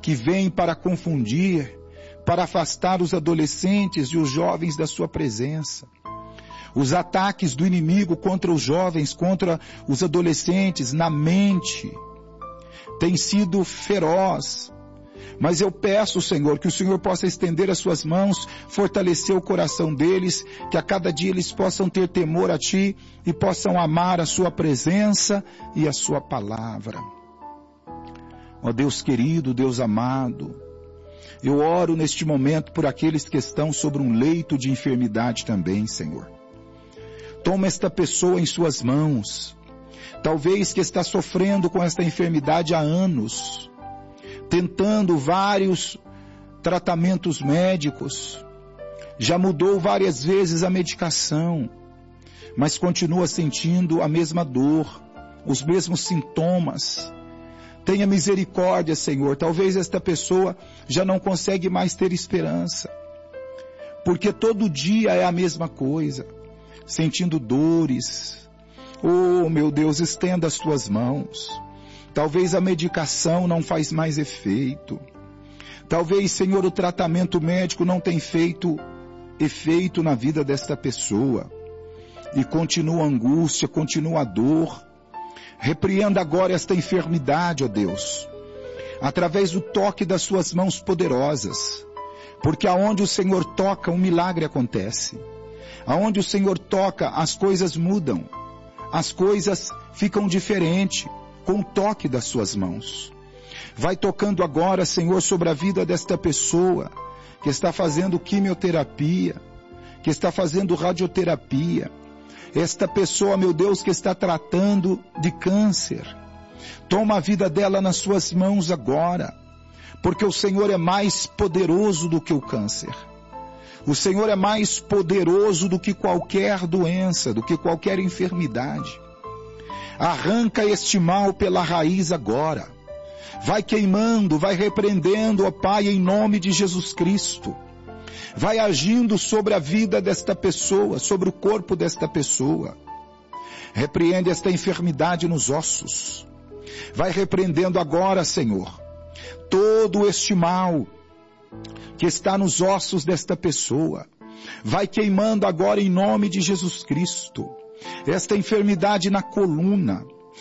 que vêm para confundir, para afastar os adolescentes e os jovens da sua presença. Os ataques do inimigo contra os jovens, contra os adolescentes, na mente, tem sido feroz. Mas eu peço, Senhor, que o Senhor possa estender as suas mãos, fortalecer o coração deles, que a cada dia eles possam ter temor a Ti e possam amar a Sua presença e a Sua palavra. Ó Deus querido, Deus amado, eu oro neste momento por aqueles que estão sobre um leito de enfermidade também, Senhor. Toma esta pessoa em suas mãos, talvez que está sofrendo com esta enfermidade há anos, tentando vários tratamentos médicos, já mudou várias vezes a medicação, mas continua sentindo a mesma dor, os mesmos sintomas. Tenha misericórdia, Senhor, talvez esta pessoa já não consegue mais ter esperança, porque todo dia é a mesma coisa, sentindo dores. Oh, meu Deus, estenda as tuas mãos. Talvez a medicação não faz mais efeito. Talvez, Senhor, o tratamento médico não tenha feito efeito na vida desta pessoa. E continua a angústia, continua a dor. Repreenda agora esta enfermidade, ó Deus, através do toque das suas mãos poderosas. Porque aonde o Senhor toca, um milagre acontece. Aonde o Senhor toca, as coisas mudam. As coisas ficam diferentes com o toque das suas mãos. Vai tocando agora, Senhor, sobre a vida desta pessoa que está fazendo quimioterapia, que está fazendo radioterapia. Esta pessoa, meu Deus, que está tratando de câncer. Toma a vida dela nas suas mãos agora, porque o Senhor é mais poderoso do que o câncer. O Senhor é mais poderoso do que qualquer doença, do que qualquer enfermidade. Arranca este mal pela raiz agora. Vai queimando, vai repreendendo, ó Pai, em nome de Jesus Cristo. Vai agindo sobre a vida desta pessoa, sobre o corpo desta pessoa. Repreende esta enfermidade nos ossos. Vai repreendendo agora, Senhor, todo este mal que está nos ossos desta pessoa. Vai queimando agora em nome de Jesus Cristo. Esta enfermidade na coluna,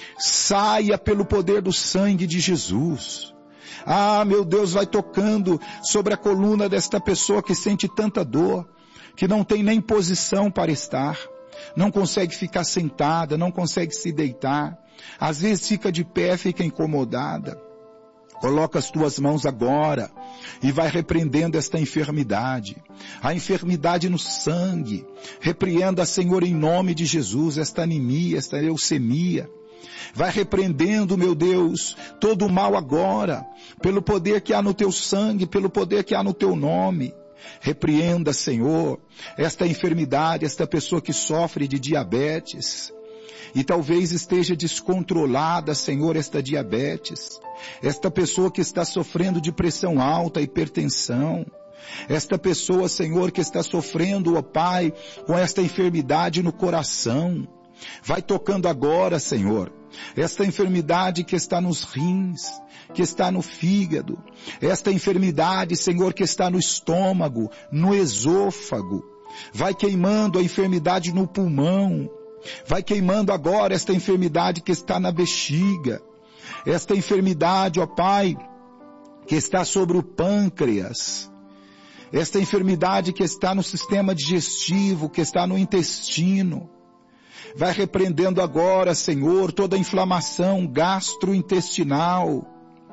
saia pelo poder do sangue de Jesus. Ah, meu Deus, vai tocando sobre a coluna desta pessoa que sente tanta dor, que não tem nem posição para estar, não consegue ficar sentada, não consegue se deitar, às vezes fica de pé, fica incomodada. Coloca as tuas mãos agora e vai repreendendo esta enfermidade. A enfermidade no sangue. Repreenda, Senhor, em nome de Jesus, esta anemia, esta leucemia. Vai repreendendo, meu Deus, todo o mal agora, pelo poder que há no teu sangue, pelo poder que há no teu nome. Repreenda, Senhor, esta enfermidade, esta pessoa que sofre de diabetes. E talvez esteja descontrolada, Senhor, esta diabetes. Esta pessoa que está sofrendo de pressão alta, hipertensão. Esta pessoa, Senhor, que está sofrendo, ó Pai, com esta enfermidade no coração. Vai tocando agora, Senhor, esta enfermidade que está nos rins, que está no fígado. Esta enfermidade, Senhor, que está no estômago, no esôfago. Vai queimando a enfermidade no pulmão. Vai queimando agora esta enfermidade que está na bexiga. Esta enfermidade, ó Pai, que está sobre o pâncreas. Esta enfermidade que está no sistema digestivo, que está no intestino. Vai repreendendo agora, Senhor, toda a inflamação gastrointestinal.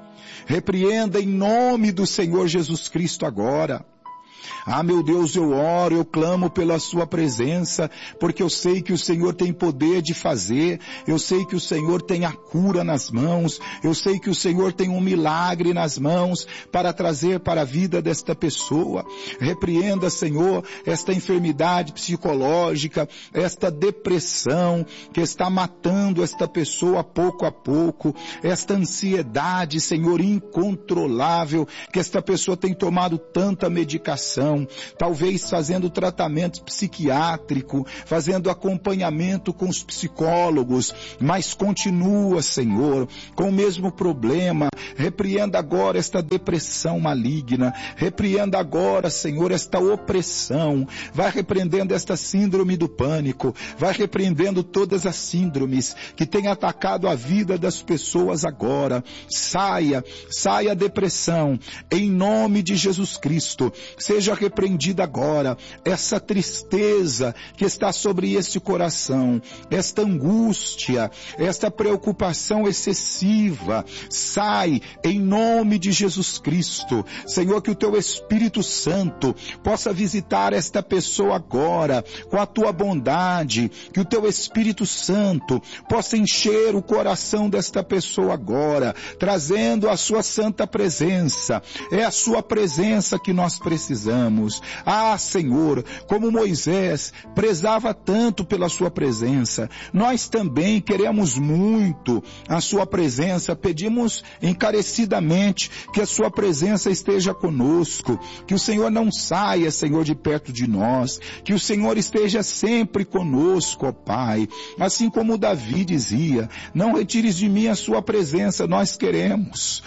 Repreenda em nome do Senhor Jesus Cristo agora. Ah, meu Deus, eu oro, eu clamo pela sua presença, porque eu sei que o Senhor tem poder de fazer, eu sei que o Senhor tem a cura nas mãos, eu sei que o Senhor tem um milagre nas mãos para trazer para a vida desta pessoa. Repreenda, Senhor, esta enfermidade psicológica, esta depressão que está matando esta pessoa pouco a pouco, esta ansiedade, Senhor, incontrolável, que esta pessoa tem tomado tanta medicação. depressão, talvez fazendo tratamento psiquiátrico, fazendo acompanhamento com os psicólogos, mas continua, Senhor, com o mesmo problema. Repreenda agora esta depressão maligna, repreenda agora, Senhor, esta opressão, vai repreendendo esta síndrome do pânico, vai repreendendo todas as síndromes que têm atacado a vida das pessoas agora. Saia a depressão, em nome de Jesus Cristo, seja repreendida agora essa tristeza que está sobre este coração, esta angústia, esta preocupação excessiva, sai em nome de Jesus Cristo. Senhor, que o teu Espírito Santo possa visitar esta pessoa agora com a tua bondade, que o teu Espírito Santo possa encher o coração desta pessoa agora, trazendo a sua santa presença. É a sua presença que nós precisamos. Ah, Senhor, como Moisés prezava tanto pela sua presença, nós também queremos muito a sua presença, pedimos encarecidamente que a sua presença esteja conosco, que o Senhor não saia, Senhor, de perto de nós, que o Senhor esteja sempre conosco, ó Pai, assim como Davi dizia, não retires de mim a sua presença, nós queremos.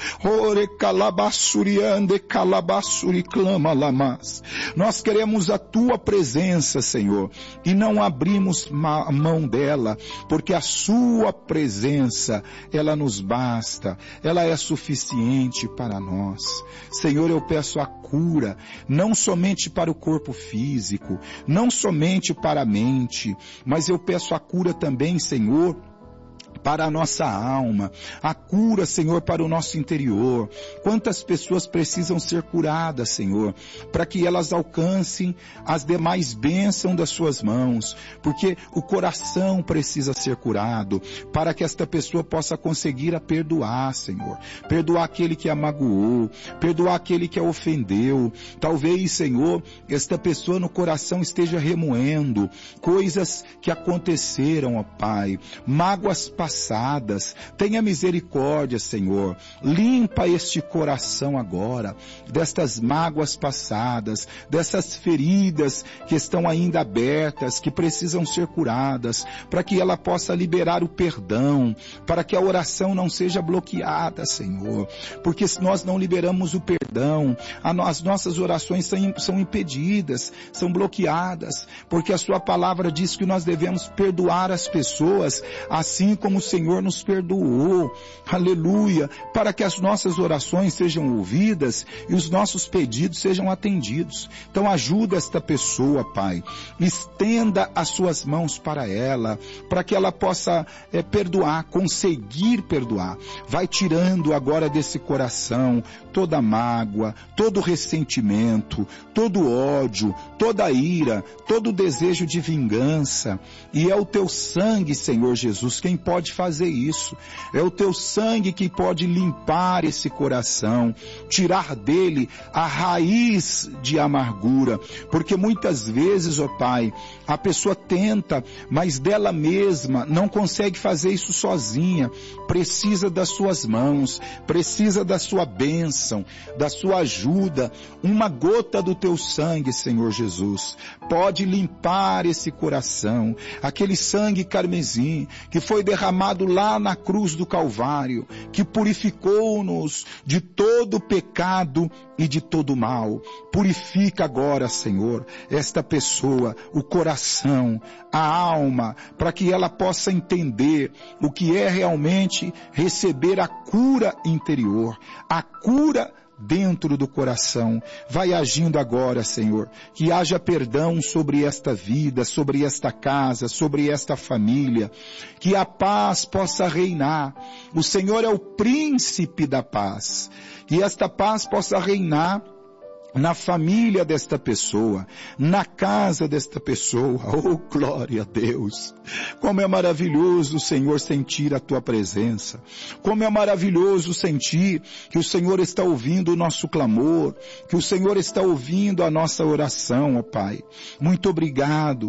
Nós queremos a tua presença, Senhor, e não abrimos mão dela, porque a sua presença, ela nos basta, ela é suficiente para nós. Senhor, eu peço a cura, não somente para o corpo físico, não somente para a mente, mas eu peço a cura também, Senhor, para a nossa alma, a cura, Senhor, para o nosso interior. Quantas pessoas precisam ser curadas, Senhor, para que elas alcancem as demais bênçãos das suas mãos, porque o coração precisa ser curado, para que esta pessoa possa conseguir a perdoar, Senhor, perdoar aquele que a magoou, perdoar aquele que a ofendeu. Talvez, Senhor, esta pessoa no coração esteja remoendo coisas que aconteceram, ó Pai, mágoas passadas. Tenha misericórdia, Senhor. Limpa este coração agora, destas mágoas passadas, dessas feridas que estão ainda abertas, que precisam ser curadas, para que ela possa liberar o perdão, para que a oração não seja bloqueada, Senhor. Porque se nós não liberamos o perdão, as nossas orações são impedidas, são bloqueadas, porque a sua palavra diz que nós devemos perdoar as pessoas, assim como o Senhor nos perdoou. Aleluia, para que as nossas orações sejam ouvidas e os nossos pedidos sejam atendidos. Então ajuda esta pessoa, Pai, estenda as suas mãos para ela, para que ela possa perdoar, conseguir perdoar. Vai tirando agora desse coração toda mágoa, todo ressentimento, todo ódio, toda ira, todo desejo de vingança. E é o teu sangue, Senhor Jesus, quem pode fazer isso. É o teu sangue que pode limpar esse coração, tirar dele a raiz de amargura, porque muitas vezes, ó Pai, a pessoa tenta, mas dela mesma não consegue fazer isso sozinha, precisa das suas mãos, precisa da sua bênção, da sua ajuda. Uma gota do teu sangue, Senhor Jesus, pode limpar esse coração, aquele sangue carmesim que foi derramado lá na cruz do Calvário, que purificou-nos de todo pecado e de todo mal. Purifica agora, Senhor, esta pessoa, o coração, a alma, para que ela possa entender o que é realmente receber a cura interior, a cura dentro do coração. Vai agindo agora, Senhor, que haja perdão sobre esta vida, sobre esta casa, sobre esta família, que a paz possa reinar. O Senhor é o príncipe da paz, que esta paz possa reinar na família desta pessoa, na casa desta pessoa. Oh, glória a Deus! Como é maravilhoso, Senhor, sentir a tua presença. Como é maravilhoso sentir que o Senhor está ouvindo o nosso clamor, que o Senhor está ouvindo a nossa oração, ó Pai. Muito obrigado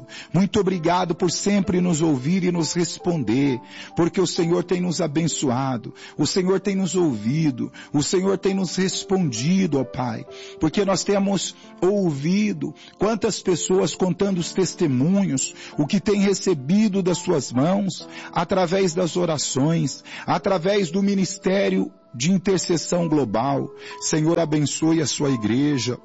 por sempre nos ouvir e nos responder, porque o Senhor tem nos abençoado, o Senhor tem nos ouvido, o Senhor tem nos respondido, ó Pai, porque nós nós temos ouvido, quantas pessoas contando os testemunhos, o que tem recebido das suas mãos, através das orações, através do ministério de intercessão global. Senhor, abençoe a sua igreja.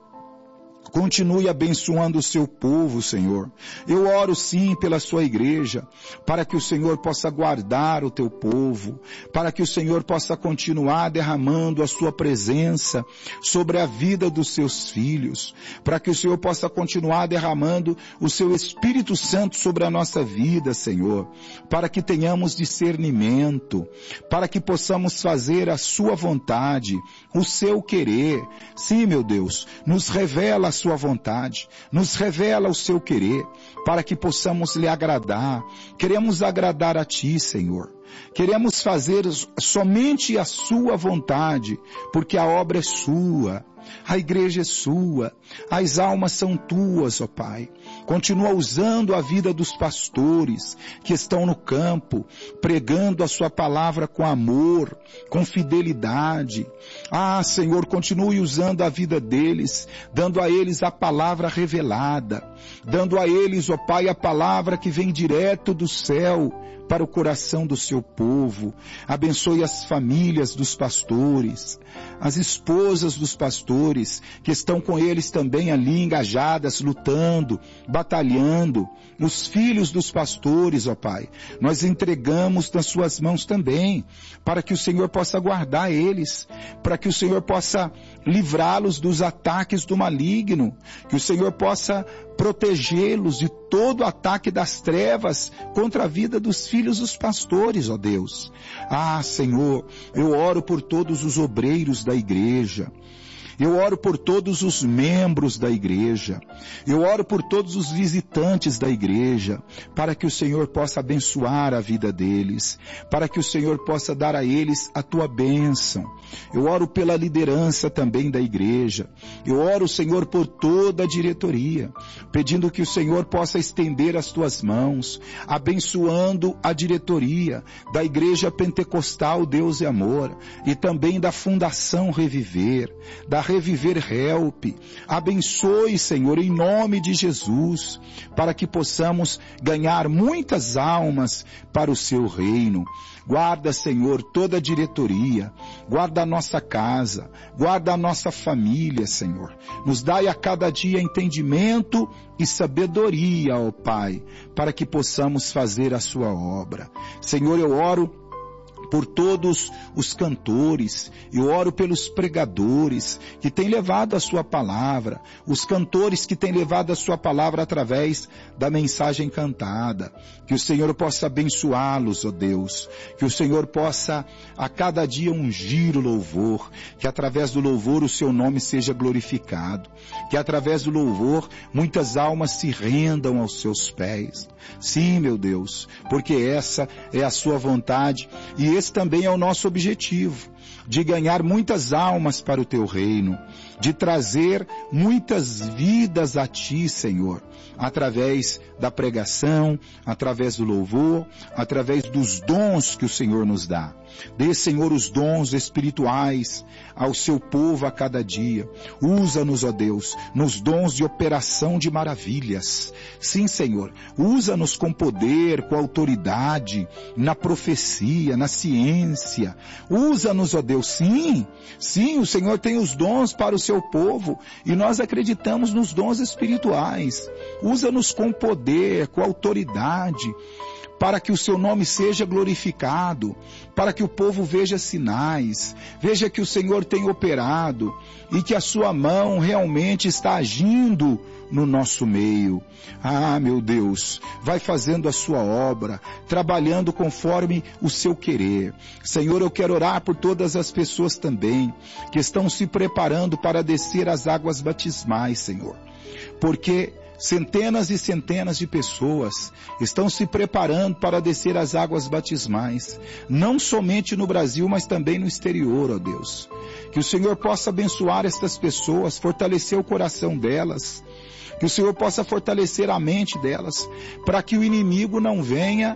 Continue abençoando o seu povo, Senhor. Eu oro sim pela sua igreja, para que o Senhor possa guardar o teu povo, para que o Senhor possa continuar derramando a sua presença sobre a vida dos seus filhos, para que o Senhor possa continuar derramando o seu Espírito Santo sobre a nossa vida, Senhor, para que tenhamos discernimento, para que possamos fazer a sua vontade, o seu querer. Sim, meu Deus, nos revela a sua vontade, nos revela o seu querer, para que possamos lhe agradar. Queremos agradar a ti, Senhor. Queremos fazer somente a sua vontade, porque a obra é sua, a igreja é sua, as almas são tuas, ó Pai. Continua usando a vida dos pastores que estão no campo, pregando a sua palavra com amor, com fidelidade. Ah, Senhor, continue usando a vida deles, dando a eles a palavra revelada, dando a eles, ó Pai, a palavra que vem direto do céu para o coração do seu povo. Abençoe as famílias dos pastores, as esposas dos pastores, que estão com eles também ali engajadas, lutando, batalhando, os filhos dos pastores, ó Pai. Nós entregamos nas suas mãos também, para que o Senhor possa guardar eles, para que o Senhor possa livrá-los dos ataques do maligno, que o Senhor possa protegê-los de todo ataque das trevas contra a vida dos filhos dos pastores, ó Deus. Ah, Senhor, eu oro por todos os obreiros da igreja. Eu oro por todos os membros da igreja. Eu oro por todos os visitantes da igreja, para que o Senhor possa abençoar a vida deles, para que o Senhor possa dar a eles a tua bênção. Eu oro pela liderança também da igreja. Eu oro, Senhor, por toda a diretoria, pedindo que o Senhor possa estender as tuas mãos, abençoando a diretoria da Igreja Pentecostal Deus e Amor, e também da Fundação Reviver, da Reviver Help. Abençoe, Senhor, em nome de Jesus, para que possamos ganhar muitas almas para o seu reino. Guarda, Senhor, toda a diretoria, guarda a nossa casa, guarda a nossa família, Senhor. Nos dai a cada dia entendimento e sabedoria, ó Pai, para que possamos fazer a sua obra. Senhor, eu oro por todos os cantores, eu oro pelos pregadores que têm levado a sua palavra, os cantores que têm levado a sua palavra através da mensagem cantada, que o Senhor possa abençoá-los, ó Deus, que o Senhor possa a cada dia ungir o louvor, que através do louvor o seu nome seja glorificado, que através do louvor muitas almas se rendam aos seus pés. Sim, meu Deus, porque essa é a sua vontade e esse também é o nosso objetivo, de ganhar muitas almas para o teu reino, de trazer muitas vidas a ti, Senhor, através da pregação, através do louvor, através dos dons que o Senhor nos dá. Dê, Senhor, os dons espirituais ao seu povo a cada dia. Usa-nos, ó Deus, nos dons de operação de maravilhas. Sim, Senhor, usa-nos com poder, com autoridade, na profecia, na ciência. Usa-nos, ó Deus, sim, o Senhor tem os dons para o seu povo e nós acreditamos nos dons espirituais. Usa-nos com poder, com autoridade, para que o seu nome seja glorificado, para que o povo veja sinais, veja que o Senhor tem operado e que a sua mão realmente está agindo no nosso meio. Ah, meu Deus, vai fazendo a sua obra, trabalhando conforme o seu querer. Senhor, eu quero orar por todas as pessoas também que estão se preparando para descer as águas batismais, Senhor, porque centenas e centenas de pessoas estão se preparando para descer as águas batismais, não somente no Brasil, mas também no exterior, ó Deus. Que o Senhor possa abençoar estas pessoas, fortalecer o coração delas, que o Senhor possa fortalecer a mente delas, para que o inimigo não venha,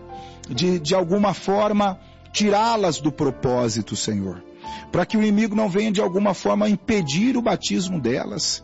de alguma forma, tirá-las do propósito, Senhor. Para que o inimigo não venha, de alguma forma, impedir o batismo delas.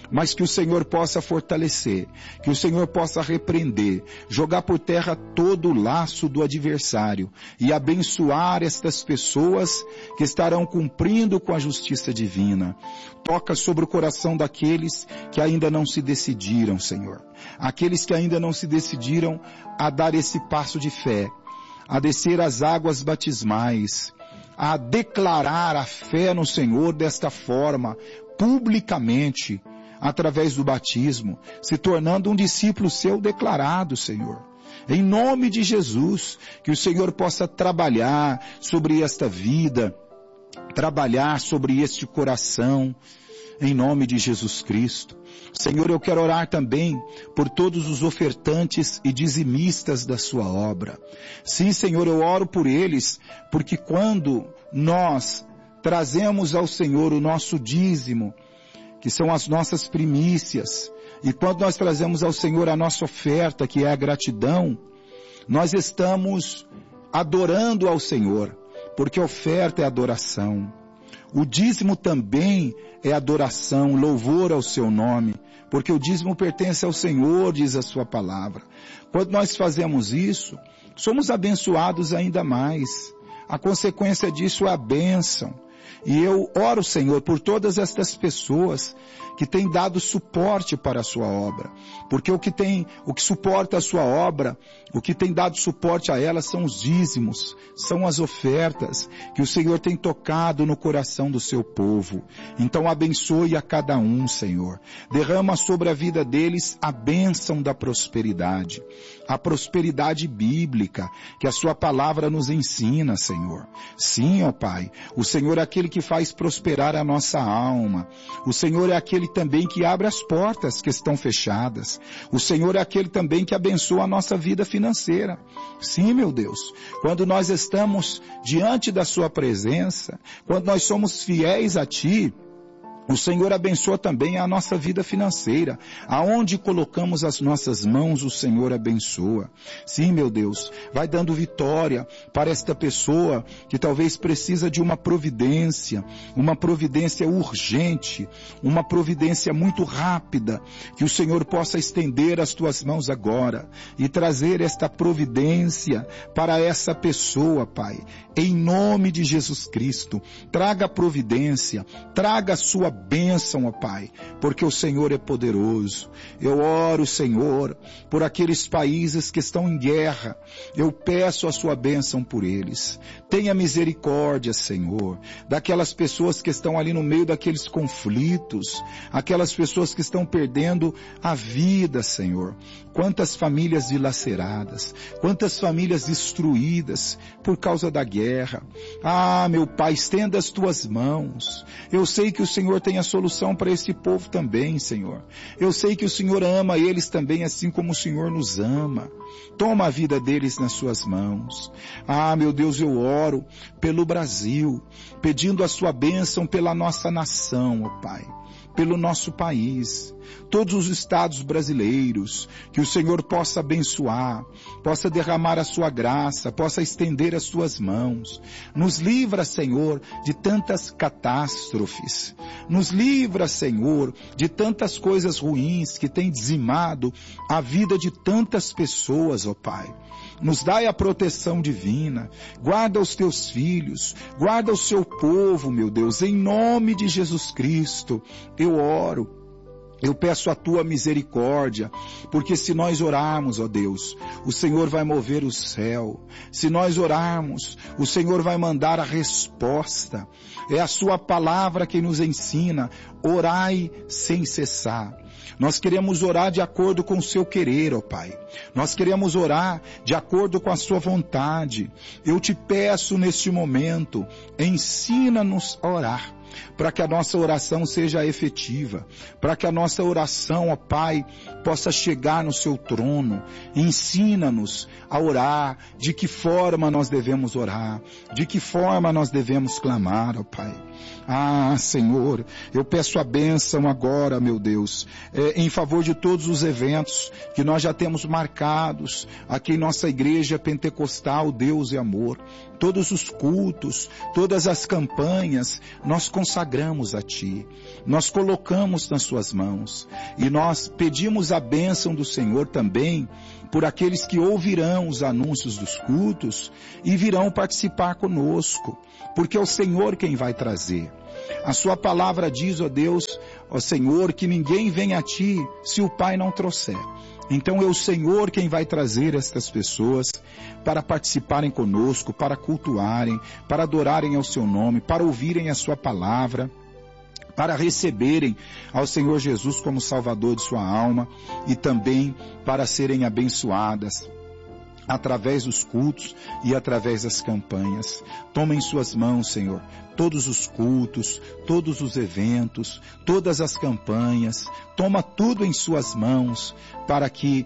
mas que o Senhor possa fortalecer, que o Senhor possa repreender, jogar por terra todo o laço do adversário e abençoar estas pessoas que estarão cumprindo com a justiça divina. Toca sobre o coração daqueles que ainda não se decidiram, Senhor. Aqueles que ainda não se decidiram a dar esse passo de fé, a descer as águas batismais, a declarar a fé no Senhor desta forma, publicamente, através do batismo, se tornando um discípulo seu declarado, Senhor. Em nome de Jesus, que o Senhor possa trabalhar sobre esta vida, trabalhar sobre este coração, em nome de Jesus Cristo. Senhor, eu quero orar também por todos os ofertantes e dizimistas da sua obra. Sim, Senhor, eu oro por eles, porque quando nós trazemos ao Senhor o nosso dízimo, que são as nossas primícias, e quando nós trazemos ao Senhor a nossa oferta, que é a gratidão, nós estamos adorando ao Senhor, porque oferta é adoração. O dízimo também é adoração, louvor ao seu nome, porque o dízimo pertence ao Senhor, diz a sua palavra. Quando nós fazemos isso, somos abençoados ainda mais. A consequência disso é a bênção. E eu oro, Senhor, por todas estas pessoas que têm dado suporte para a sua obra. Porque o que suporta a sua obra, o que tem dado suporte a ela são os dízimos, são as ofertas que o Senhor tem tocado no coração do seu povo. Então abençoe a cada um, Senhor. Derrama sobre a vida deles a bênção da prosperidade. A prosperidade bíblica que a sua palavra nos ensina, Senhor. Sim, ó Pai, o Senhor é aquele que faz prosperar a nossa alma. O Senhor é aquele também que abre as portas que estão fechadas. O Senhor é aquele também que abençoa a nossa vida financeira. Sim, meu Deus, quando nós estamos diante da sua presença, quando nós somos fiéis a Ti, o Senhor abençoa também a nossa vida financeira. Aonde colocamos as nossas mãos, o Senhor abençoa. Sim, meu Deus, vai dando vitória para esta pessoa que talvez precisa de uma providência urgente, uma providência muito rápida, que o Senhor possa estender as tuas mãos agora e trazer esta providência para essa pessoa, Pai. Em nome de Jesus Cristo, traga a providência, traga a sua bênção, ó Pai, porque o Senhor é poderoso. Eu oro, Senhor, por aqueles países que estão em guerra. Eu peço a sua bênção por eles. Tenha misericórdia, Senhor, daquelas pessoas que estão ali no meio daqueles conflitos, aquelas pessoas que estão perdendo a vida, Senhor. Quantas famílias dilaceradas, quantas famílias destruídas por causa da guerra. Ah, meu Pai, estenda as tuas mãos. Eu sei que o Senhor tem a solução para esse povo também, Senhor. Eu sei que o Senhor ama eles também, assim como o Senhor nos ama. Toma a vida deles nas suas mãos. Ah, meu Deus, eu oro pelo Brasil, pedindo a sua bênção pela nossa nação, ó Pai, pelo nosso país, todos os estados brasileiros, que o Senhor possa abençoar, possa derramar a sua graça, possa estender as suas mãos. Nos livra, Senhor, de tantas catástrofes. Nos livra, Senhor, de tantas coisas ruins que têm dizimado a vida de tantas pessoas, ó Pai. Nos dai a proteção divina, guarda os teus filhos, guarda o seu povo, meu Deus, em nome de Jesus Cristo, eu oro. Eu peço a tua misericórdia, porque se nós orarmos, ó Deus, o Senhor vai mover o céu. Se nós orarmos, o Senhor vai mandar a resposta. É a sua palavra que nos ensina, orai sem cessar. Nós queremos orar de acordo com o seu querer, ó Pai. Nós queremos orar de acordo com a sua vontade. Eu te peço neste momento, ensina-nos a orar, para que a nossa oração seja efetiva, para que a nossa oração, ó Pai, possa chegar no seu trono. Ensina-nos a orar, de que forma nós devemos orar, de que forma nós devemos clamar, ó Pai. Ah, Senhor, eu peço a bênção agora, meu Deus, em favor de todos os eventos que nós já temos marcados aqui em nossa igreja pentecostal, Deus e Amor. Todos os cultos, todas as campanhas, nós consagramos a Ti, nós colocamos nas Suas mãos e nós pedimos a bênção do Senhor também por aqueles que ouvirão os anúncios dos cultos e virão participar conosco, porque é o Senhor quem vai trazer. A Sua palavra diz, ó Deus, ó Senhor, que ninguém vem a Ti se o Pai não trouxer. Então é o Senhor quem vai trazer estas pessoas para participarem conosco, para cultuarem, para adorarem ao Seu nome, para ouvirem a Sua palavra, para receberem ao Senhor Jesus como Salvador de sua alma e também para serem abençoadas através dos cultos e através das campanhas. Toma em suas mãos, Senhor, todos os cultos, todos os eventos, todas as campanhas, toma tudo em suas mãos para que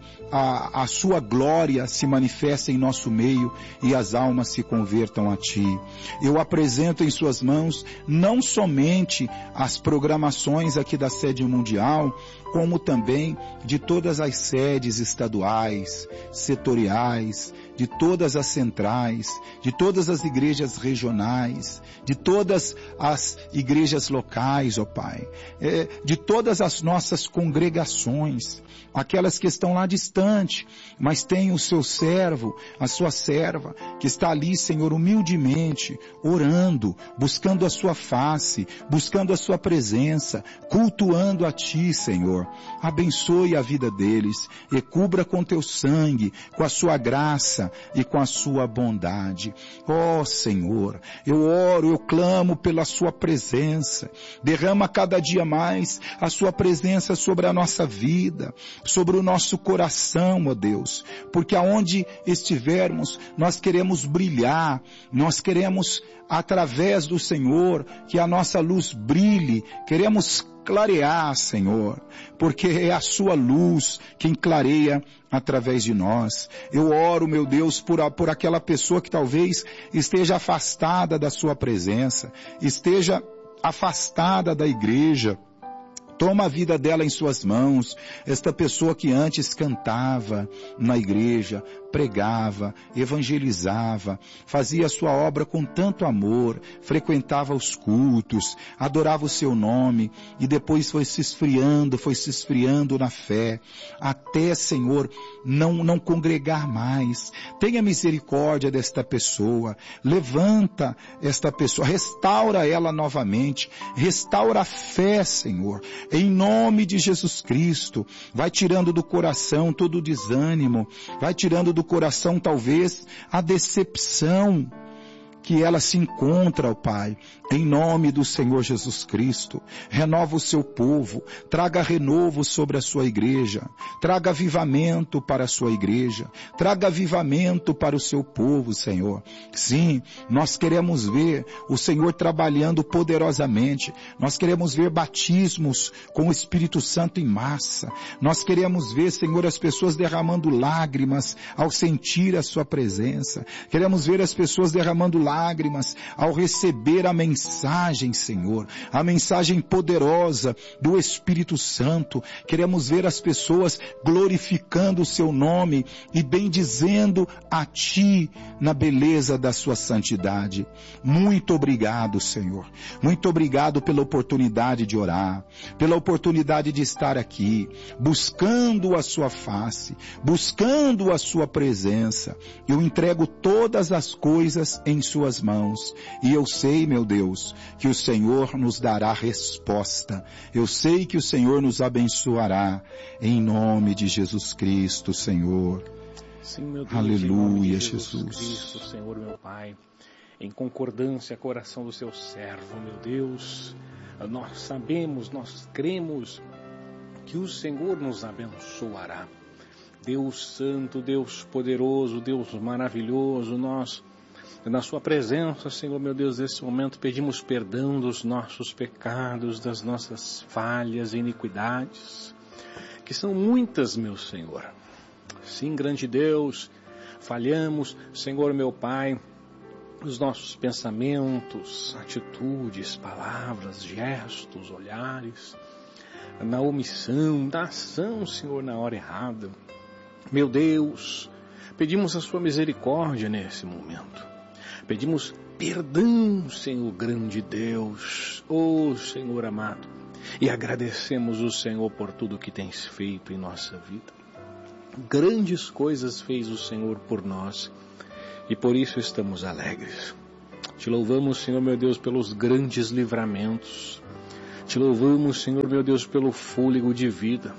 a sua glória se manifeste em nosso meio e as almas se convertam a Ti. Eu apresento em suas mãos não somente as programações aqui da sede mundial, como também de todas as sedes estaduais, setoriais, de todas as centrais, de todas as igrejas regionais, de todas as igrejas locais, ó Pai, de todas as nossas congregações, aquelas que estão lá distante, mas tem o seu servo, a sua serva, que está ali, Senhor, humildemente, orando, buscando a sua face, buscando a sua presença, cultuando a Ti, Senhor. Abençoe a vida deles e cubra com Teu sangue, com a sua graça e com a sua bondade. Ó Senhor, eu oro, eu clamo pela sua presença. Derrama cada dia mais a sua presença sobre a nossa vida, sobre o nosso coração, ó Deus, porque aonde estivermos, nós queremos brilhar, nós queremos, através do Senhor, que a nossa luz brilhe, queremos clarear, Senhor, porque é a sua luz quem clareia através de nós. Eu oro, meu Deus, por aquela pessoa que talvez esteja afastada da sua presença, esteja afastada da igreja. Toma a vida dela em suas mãos, esta pessoa que antes cantava na igreja, pregava, evangelizava, fazia a sua obra com tanto amor, frequentava os cultos, adorava o seu nome e depois foi se esfriando na fé, até, Senhor, não congregar mais. Tenha misericórdia desta pessoa, levanta esta pessoa, restaura ela novamente, restaura a fé, Senhor, em nome de Jesus Cristo. Vai tirando do coração todo o desânimo, vai tirando do coração talvez a decepção que ela se encontra, ó Pai, em nome do Senhor Jesus Cristo. Renova o seu povo, traga renovo sobre a sua igreja, traga avivamento para a sua igreja, traga avivamento para o seu povo, Senhor. Sim, nós queremos ver o Senhor trabalhando poderosamente, nós queremos ver batismos com o Espírito Santo em massa, nós queremos ver, Senhor, as pessoas derramando lágrimas ao sentir a sua presença, queremos ver as pessoas derramando lágrimas ao receber a mensagem, Senhor, a mensagem poderosa do Espírito Santo. Queremos ver as pessoas glorificando o seu nome e bendizendo a Ti na beleza da sua santidade. Muito obrigado, Senhor. Muito obrigado pela oportunidade de orar, pela oportunidade de estar aqui, buscando a sua face, buscando a sua presença. Eu entrego todas as coisas em suas mãos e eu sei, meu Deus, que o Senhor nos dará resposta. Eu sei que o Senhor nos abençoará em nome de Jesus Cristo, Senhor. Sim, meu Deus, aleluia, em Jesus Jesus. Cristo, Senhor, meu Pai, em concordância com o coração do seu servo, meu Deus, nós sabemos, nós cremos que o Senhor nos abençoará. Deus Santo, Deus Poderoso, Deus Maravilhoso, nós, na sua presença, Senhor, meu Deus, nesse momento pedimos perdão dos nossos pecados, das nossas falhas e iniquidades, que são muitas, meu Senhor. Sim, grande Deus, falhamos, Senhor, meu Pai, os nossos pensamentos, atitudes, palavras, gestos, olhares, na omissão, na ação, Senhor, na hora errada. Meu Deus, pedimos a sua misericórdia nesse momento. Pedimos perdão, Senhor grande Deus, ó Senhor amado, e agradecemos o Senhor por tudo que tens feito em nossa vida. Grandes coisas fez o Senhor por nós, e por isso estamos alegres. Te louvamos, Senhor meu Deus, pelos grandes livramentos. Te louvamos, Senhor meu Deus, pelo fôlego de vida.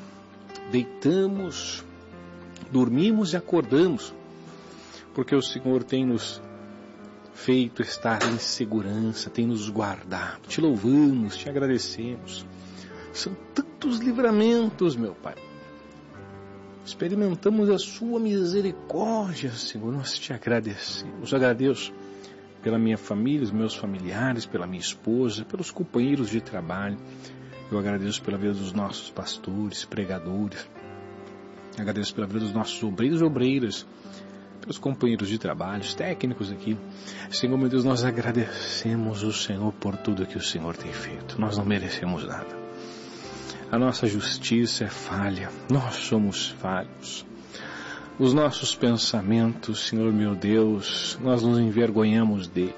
Deitamos, dormimos e acordamos, porque o Senhor tem nos feito estar em segurança, tem nos guardado. Te louvamos, te agradecemos. São tantos livramentos, meu Pai. Experimentamos a sua misericórdia, Senhor. Nós te agradecemos. Agradeço pela minha família, os meus familiares, pela minha esposa, pelos companheiros de trabalho. Eu agradeço pela vida dos nossos pastores, pregadores. Agradeço pela vida dos nossos obreiros e obreiras, pelos companheiros de trabalho, os técnicos aqui. Senhor, meu Deus, nós agradecemos o Senhor por tudo que o Senhor tem feito. Nós não merecemos nada. A nossa justiça é falha. Nós somos falhos. Os nossos pensamentos, Senhor meu Deus, nós nos envergonhamos deles.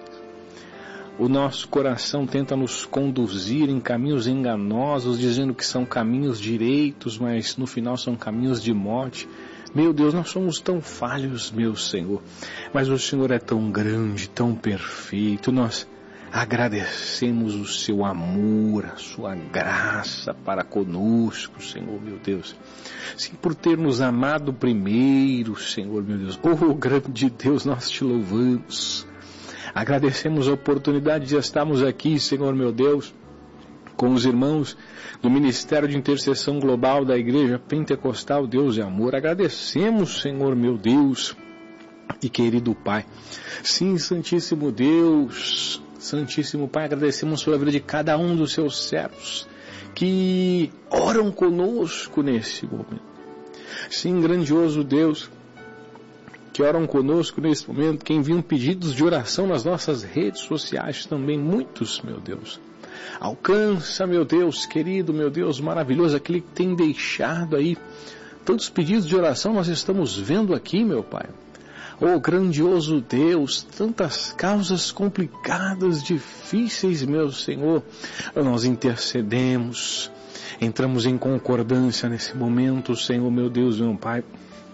O nosso coração tenta nos conduzir em caminhos enganosos, dizendo que são caminhos direitos, mas no final são caminhos de morte. Meu Deus, nós somos tão falhos, meu Senhor, mas o Senhor é tão grande, tão perfeito. Nós agradecemos o seu amor, a sua graça para conosco, Senhor meu Deus. Sim, por ter nos amado primeiro, Senhor meu Deus. Oh, grande Deus, nós te louvamos. Agradecemos a oportunidade de estarmos aqui, Senhor meu Deus, com os irmãos do Ministério de Intercessão Global da Igreja Pentecostal Deus e Amor. Agradecemos, Senhor meu Deus e querido Pai. Sim, Santíssimo Deus, Santíssimo Pai, agradecemos pela vida de cada um dos seus servos que oram conosco nesse momento. Sim, grandioso Deus, que oram conosco nesse momento, que enviam pedidos de oração nas nossas redes sociais também, muitos, meu Deus. Alcança, meu Deus, querido, meu Deus, maravilhoso, aquele que tem deixado aí tantos pedidos de oração, nós estamos vendo aqui, meu Pai. Oh, grandioso Deus, tantas causas complicadas, difíceis, meu Senhor, nós intercedemos, entramos em concordância nesse momento, Senhor, meu Deus, meu Pai,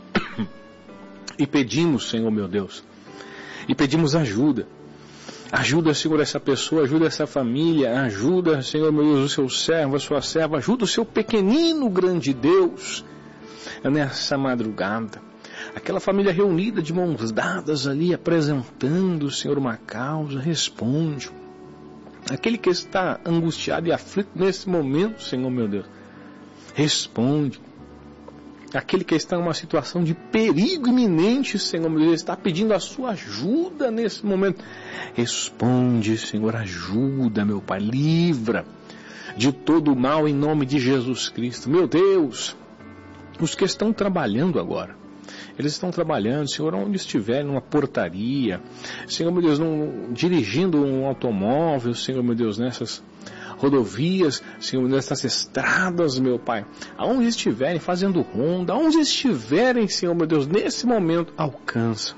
e pedimos, Senhor, meu Deus, e pedimos ajuda. Ajuda, Senhor, essa pessoa, ajuda essa família, ajuda, Senhor, meu Deus, o seu servo, a sua serva, ajuda o seu pequenino grande Deus nessa madrugada. Aquela família reunida de mãos dadas ali, apresentando, Senhor, uma causa, responde. Aquele que está angustiado e aflito nesse momento, Senhor, meu Deus, responde. Aquele que está em uma situação de perigo iminente, Senhor, meu Deus, está pedindo a sua ajuda nesse momento. Responde, Senhor, ajuda, meu Pai, livra de todo o mal em nome de Jesus Cristo. Meu Deus, os que estão trabalhando agora, eles estão trabalhando, Senhor, onde estiverem, numa portaria, Senhor, meu Deus, dirigindo um automóvel, Senhor, meu Deus, nessas rodovias, Senhor, nessas estradas, meu Pai, aonde estiverem, fazendo ronda, aonde estiverem, Senhor, meu Deus, nesse momento, alcança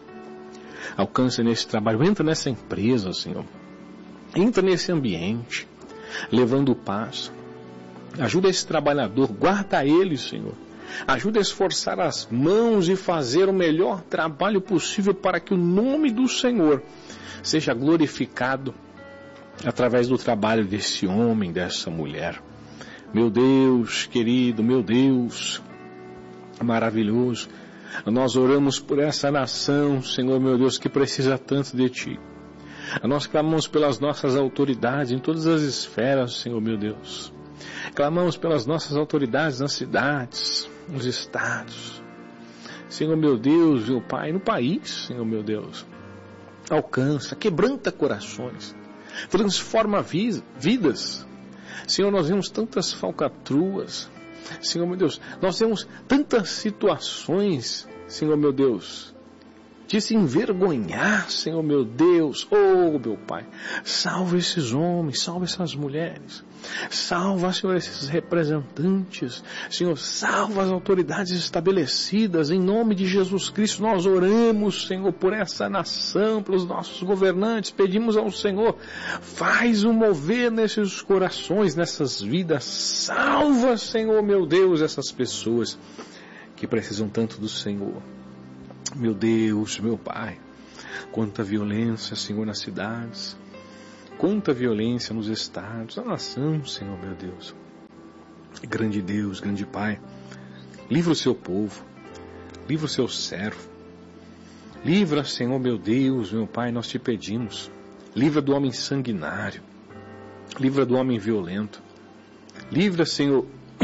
nesse trabalho, entra nessa empresa, Senhor, entra nesse ambiente, levando paz, ajuda esse trabalhador, guarda ele, Senhor, ajuda a esforçar as mãos e fazer o melhor trabalho possível para que o nome do Senhor seja glorificado através do trabalho desse homem, dessa mulher. Meu Deus, querido, meu Deus, maravilhoso, nós oramos por essa nação, Senhor, meu Deus, que precisa tanto de Ti. Nós clamamos pelas nossas autoridades em todas as esferas, Senhor, meu Deus. Clamamos pelas nossas autoridades nas cidades, nos estados. Senhor, meu Deus, meu Pai, no país, Senhor, meu Deus. Alcança, quebranta corações, transforma vidas. Senhor, nós vemos tantas falcatruas. Senhor, meu Deus, nós vemos tantas situações, Senhor, meu Deus, de se envergonhar, Senhor meu Deus. Oh, meu Pai, salva esses homens, salva essas mulheres. Salva, Senhor, esses representantes. Senhor, salva as autoridades estabelecidas. Em nome de Jesus Cristo, nós oramos, Senhor, por essa nação, pelos nossos governantes. Pedimos ao Senhor, faz um mover nesses corações, nessas vidas. Salva, Senhor, meu Deus, essas pessoas que precisam tanto do Senhor. Meu Deus, meu Pai, quanta violência, Senhor, nas cidades. Quanta violência nos estados, na nação, Senhor, meu Deus. Grande Deus, grande Pai, livra o seu povo, livra o seu servo. Livra, Senhor, meu Deus, meu Pai, nós te pedimos. Livra do homem sanguinário. Livra do homem violento. Livra, Senhor,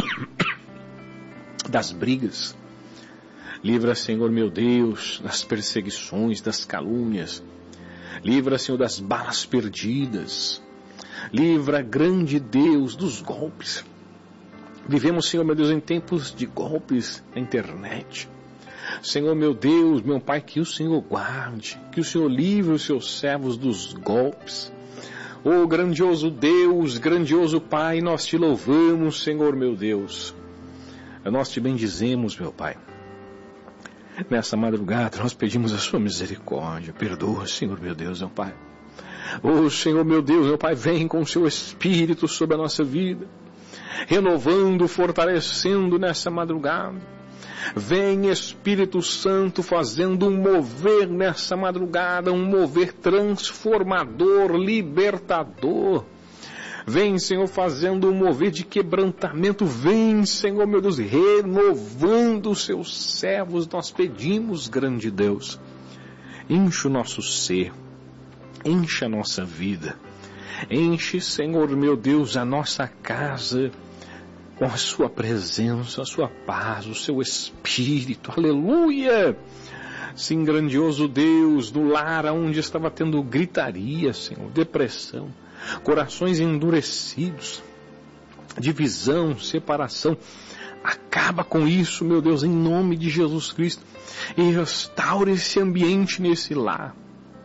das brigas. Livra, Senhor, meu Deus, das perseguições, das calúnias. Livra, Senhor, das balas perdidas. Livra, grande Deus, dos golpes. Vivemos, Senhor, meu Deus, em tempos de golpes na internet. Senhor, meu Deus, meu Pai, que o Senhor guarde, que o Senhor livre os seus servos dos golpes. Oh, grandioso Deus, grandioso Pai, nós te louvamos, Senhor, meu Deus. Nós te bendizemos, meu Pai. Nessa madrugada nós pedimos a sua misericórdia. Perdoa, Senhor, meu Deus, meu Pai. Oh, Senhor, meu Deus, meu Pai, vem com o seu Espírito sobre a nossa vida, renovando, fortalecendo nessa madrugada. Vem, Espírito Santo, fazendo um mover nessa madrugada, um mover transformador, libertador. Vem, Senhor, fazendo um mover de quebrantamento. Vem, Senhor, meu Deus, renovando os seus servos. Nós pedimos, grande Deus, enche o nosso ser, enche a nossa vida. Enche, Senhor, meu Deus, a nossa casa com a sua presença, a sua paz, o seu Espírito. Aleluia! Sim, grandioso Deus, no lar onde estava tendo gritaria, Senhor, depressão, corações endurecidos, divisão, separação. Acaba com isso, meu Deus, em nome de Jesus Cristo, e restaure esse ambiente nesse lar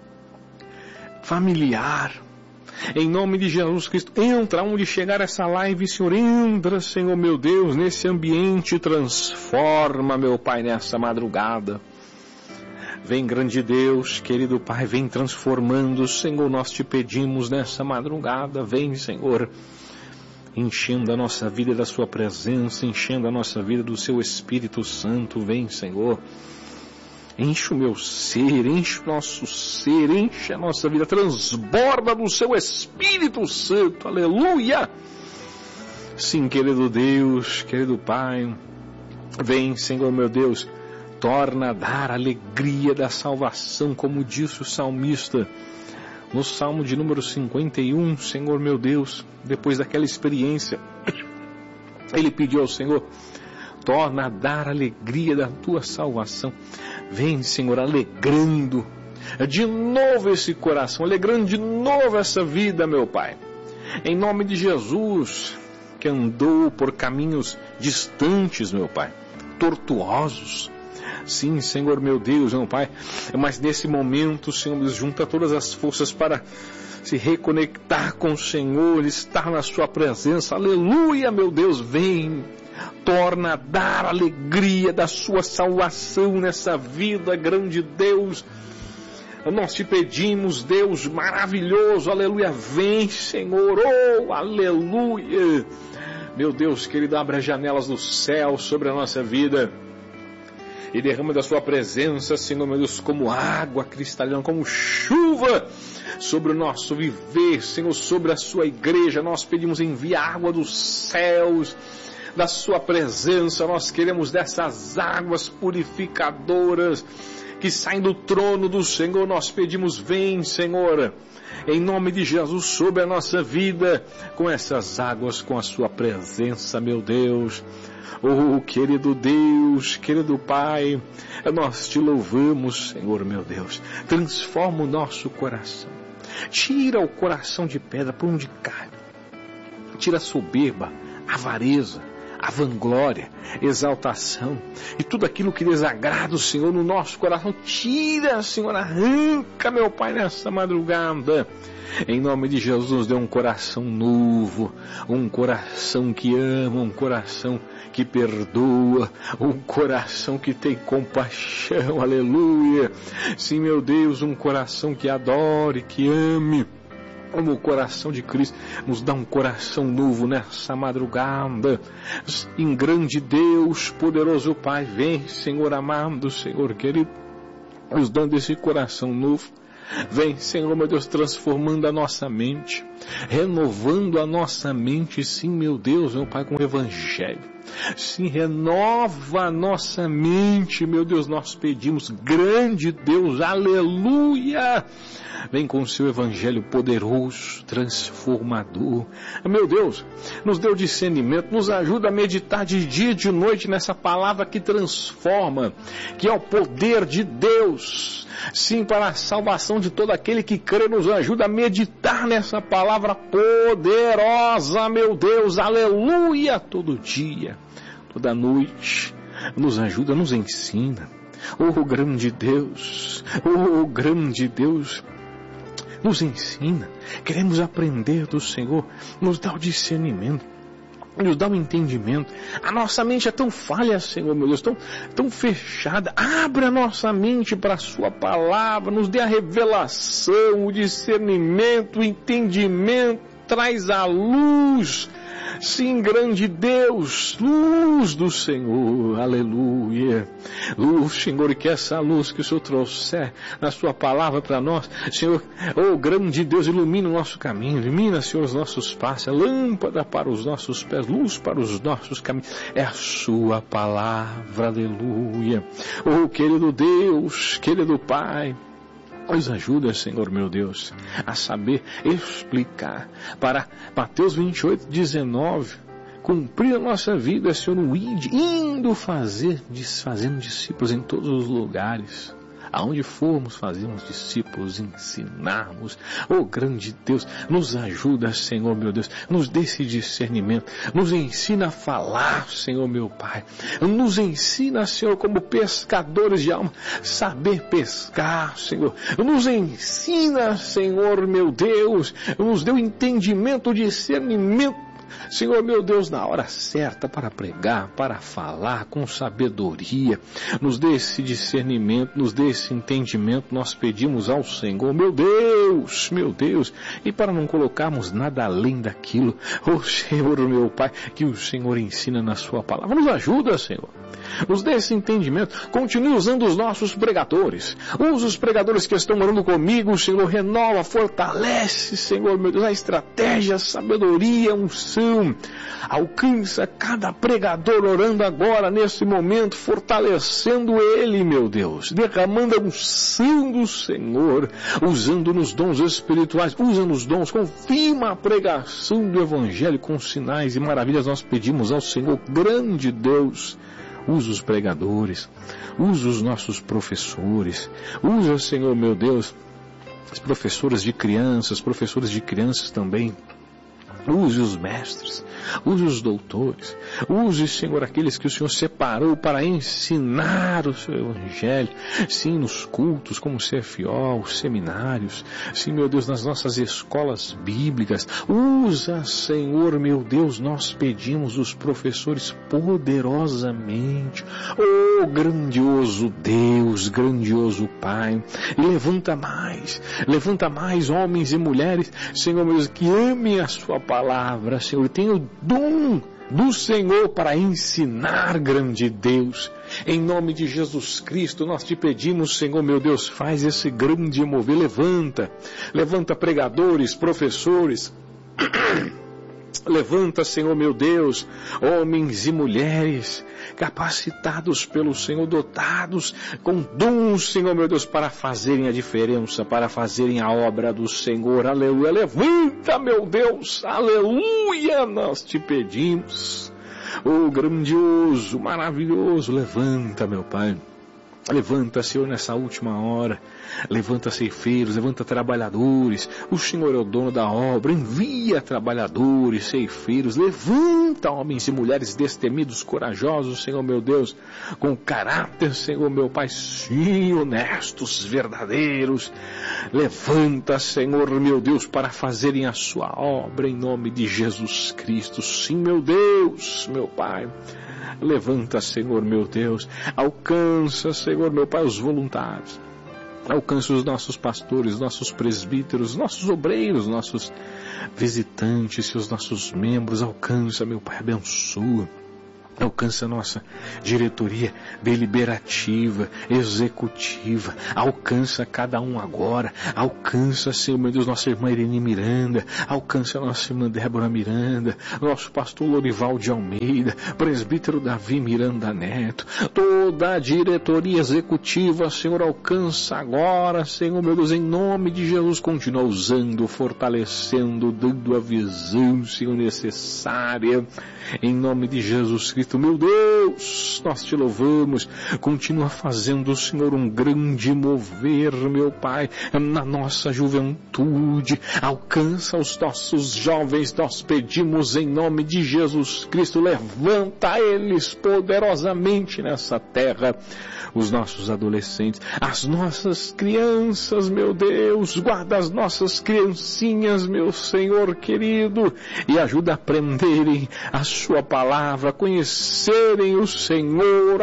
familiar. Em nome de Jesus Cristo, entra onde chegar essa live, Senhor, entra, Senhor, meu Deus, nesse ambiente, transforma, meu Pai, nessa madrugada. Vem, grande Deus, querido Pai, vem transformando, Senhor, nós te pedimos nessa madrugada. Vem, Senhor, enchendo a nossa vida da sua presença, enchendo a nossa vida do seu Espírito Santo. Vem, Senhor, enche o meu ser, enche o nosso ser, enche a nossa vida, transborda do seu Espírito Santo. Aleluia! Sim, querido Deus, querido Pai, vem, Senhor, meu Deus, torna a dar a alegria da salvação, como disse o salmista no Salmo de número 51, Senhor meu Deus, depois daquela experiência, ele pediu ao Senhor, torna a dar a alegria da tua salvação. Vem, Senhor, alegrando de novo esse coração, alegrando de novo essa vida, meu Pai. Em nome de Jesus, que andou por caminhos distantes, meu Pai, tortuosos. Sim, Senhor, meu Deus, meu Pai, mas nesse momento, Senhor, junta todas as forças para se reconectar com o Senhor, estar na sua presença. Aleluia, meu Deus, vem, torna a dar a alegria da sua salvação nessa vida, grande Deus. Nós te pedimos, Deus maravilhoso, aleluia, vem, Senhor, oh, aleluia. Meu Deus, querido, abre as janelas do céu sobre a nossa vida e derrama da sua presença, Senhor, meu Deus, como água cristalina, como chuva sobre o nosso viver, Senhor, sobre a sua igreja. Nós pedimos, envia água dos céus, da sua presença. Nós queremos dessas águas purificadoras que saem do trono do Senhor. Nós pedimos, vem, Senhor, em nome de Jesus, sobre a nossa vida, com essas águas, com a sua presença, meu Deus. Oh, querido Deus, querido Pai, nós te louvamos, Senhor, meu Deus. Transforma o nosso coração. Tira o coração de pedra por onde cai. Tira a soberba, a avareza, a vanglória, exaltação e tudo aquilo que desagrada o Senhor no nosso coração. Tira, Senhor, arranca, meu Pai, nessa madrugada. Em nome de Jesus, nos dê um coração novo, um coração que ama, um coração que perdoa, um coração que tem compaixão, aleluia. Sim, meu Deus, um coração que adore, que ame, como o coração de Cristo. Nos dá um coração novo nessa madrugada. Em grande Deus, poderoso Pai, vem, Senhor amado, Senhor querido, nos dando esse coração novo. Vem, Senhor, meu Deus, transformando a nossa mente, renovando a nossa mente, sim, meu Deus, meu Pai, com o Evangelho. Sim, renova a nossa mente, meu Deus, nós pedimos, grande Deus, aleluia! Vem com o seu Evangelho poderoso, transformador. Meu Deus, nos dê o discernimento, nos ajuda a meditar de dia e de noite nessa palavra que transforma, que é o poder de Deus. Sim, para a salvação de todo aquele que crê, nos ajuda a meditar nessa palavra poderosa, meu Deus, aleluia, todo dia, toda noite, nos ajuda, nos ensina. Oh, grande Deus, nos ensina, queremos aprender do Senhor, nos dá o discernimento, nos dá o entendimento. A nossa mente é tão falha, Senhor, meu Deus, tão fechada. Abre a nossa mente para a sua palavra, nos dê a revelação, o discernimento, o entendimento, traz a luz. Sim, grande Deus, luz do Senhor, aleluia. Luz, Senhor, e que essa luz que o Senhor trouxer na sua palavra para nós, Senhor, oh grande Deus, ilumina o nosso caminho, ilumina, Senhor, os nossos passos, lâmpada para os nossos pés, luz para os nossos caminhos, é a sua palavra, aleluia. Oh querido Deus, querido Pai, nos ajuda, Senhor meu Deus, a saber explicar para Mateus 28:19, cumprir a nossa vida, Senhor, no indo fazendo discípulos em todos os lugares. Aonde formos, fazemos discípulos, ensinarmos. Oh, grande Deus, nos ajuda, Senhor, meu Deus. Nos dê esse discernimento. Nos ensina a falar, Senhor, meu Pai. Nos ensina, Senhor, como pescadores de alma, saber pescar, Senhor. Nos ensina, Senhor, meu Deus. Nos dê o entendimento, o discernimento, Senhor meu Deus, na hora certa para pregar, para falar com sabedoria. Nos dê esse discernimento, nos dê esse entendimento, nós pedimos ao Senhor, meu Deus, e para não colocarmos nada além daquilo, oh Senhor meu Pai, que o Senhor ensina na sua palavra. Nos ajuda, Senhor, nos dê esse entendimento. Continue usando os nossos pregadores, usa os pregadores que estão orando comigo, Senhor, renova, fortalece, Senhor meu Deus, a estratégia, a sabedoria, a unção. Alcança cada pregador orando agora, nesse momento, fortalecendo ele, meu Deus, derramando a unção do Senhor, usando nos dons espirituais, usa nos dons, confirma a pregação do Evangelho com sinais e maravilhas. Nós pedimos ao Senhor, grande Deus, usa os pregadores, usa os nossos professores, usa, Senhor meu Deus, as professoras de crianças, professores de crianças também. Use os mestres, use os doutores, use, Senhor, aqueles que o Senhor separou para ensinar o seu Evangelho, sim, nos cultos, como o CFO, os seminários, sim, meu Deus, nas nossas escolas bíblicas. Usa, Senhor, meu Deus, nós pedimos os professores poderosamente. Oh, grandioso Deus, grandioso Pai, e levanta mais homens e mulheres, Senhor, meu Deus, que amem a sua palavra, Senhor, tem o dom do Senhor para ensinar, grande Deus. Em nome de Jesus Cristo, nós te pedimos, Senhor, meu Deus, faz esse grande mover, levanta pregadores, professores, levanta, Senhor, meu Deus, homens e mulheres capacitados pelo Senhor, dotados com dons, Senhor, meu Deus, para fazerem a diferença, para fazerem a obra do Senhor, aleluia. Levanta, meu Deus, aleluia, nós te pedimos, oh, grandioso, maravilhoso, levanta, meu Pai, Levanta, Senhor, nessa última hora. Levanta ceifeiros, levanta trabalhadores. O Senhor é o dono da obra. Envia trabalhadores, ceifeiros. Levanta homens e mulheres destemidos, corajosos, Senhor meu Deus, com caráter, Senhor meu Pai, sim, honestos, verdadeiros. Levanta, Senhor meu Deus, para fazerem a sua obra em nome de Jesus Cristo. Sim, meu Deus, meu Pai. Levanta, Senhor meu Deus, alcança, Senhor meu Pai, os voluntários, alcança os nossos pastores, nossos presbíteros, nossos obreiros, nossos visitantes e os nossos membros, alcança, meu Pai, abençoa. Alcança a nossa diretoria deliberativa, executiva. Alcança cada um agora. Alcança, Senhor meu Deus, nossa irmã Irene Miranda. Alcança a nossa irmã Débora Miranda. Nosso pastor Lorival de Almeida. Presbítero Davi Miranda Neto. Toda a diretoria executiva, Senhor, alcança agora, Senhor meu Deus, em nome de Jesus. Continua usando, fortalecendo, dando a visão, Senhor, necessária. Em nome de Jesus Cristo, meu Deus, nós te louvamos. Continua fazendo, Senhor, um grande mover, meu Pai, na nossa juventude. Alcança os nossos jovens, nós pedimos em nome de Jesus Cristo. Levanta eles poderosamente nessa terra. Os nossos adolescentes, as nossas crianças, meu Deus, guarda as nossas criancinhas, meu Senhor querido, e ajuda a aprenderem a sua palavra, conhecerem o Senhor,